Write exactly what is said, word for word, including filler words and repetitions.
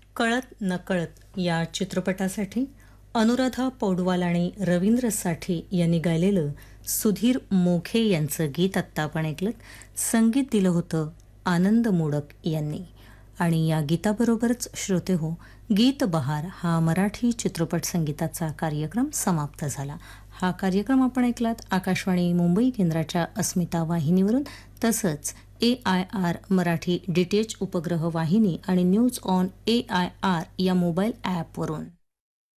कळत नकळत या चित्रपटासाठी अनुराधा पौडवाल आणि रवींद्र साठे यांनी गायलेलं सुधीर मोघे यांचं गीत आत्ता आपण ऐकलं. संगीत दिलं होतं आनंद मोडक यांनी. आणि या गीताबरोबरच श्रोते हो, गीत बहार हा मराठी चित्रपट संगीताचा कार्यक्रम समाप्त झाला. हा कार्यक्रम आपण ऐकलात आकाशवाणी मुंबई केंद्राच्या अस्मिता वाहिनीवरून, तसंच ए I R Marathi D T H उपग्रह वाहिनी आणि news on A I R या मोबाईल ॲपवरून.